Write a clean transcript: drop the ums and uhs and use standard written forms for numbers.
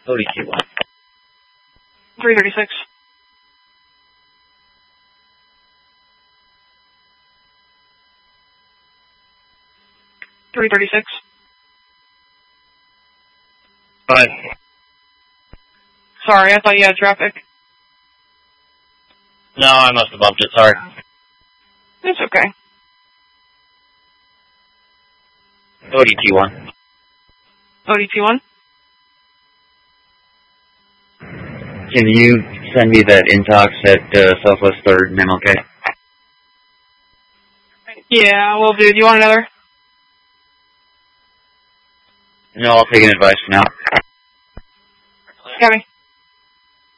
ODT1. 336. Bye. Sorry, I thought you had traffic. No, I must have bumped it, sorry. It's okay. ODT1. ODT1? Can you send me that intox at Southwest 3rd and MLK? Yeah, will do. Do you want another? No, I'll take an advice for now. Copy.